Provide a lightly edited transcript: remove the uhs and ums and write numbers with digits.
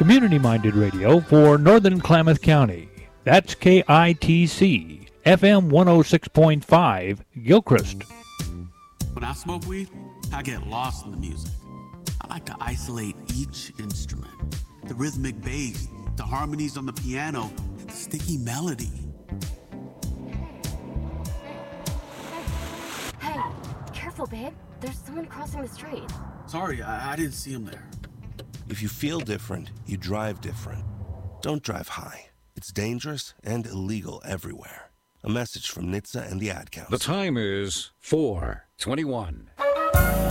community-minded radio for Northern Klamath County. That's KITC, FM 106.5, Gilchrist. When I smoke weed, I get lost in the music. I like to isolate each instrument. The rhythmic bass, the harmonies on the piano, the sticky melody. Hey, careful, babe. There's someone crossing the street. Sorry, I didn't see him there. If you feel different, you drive different. Don't drive high. It's dangerous and illegal everywhere. A message from NHTSA and the Ad Council. The time is 4:21.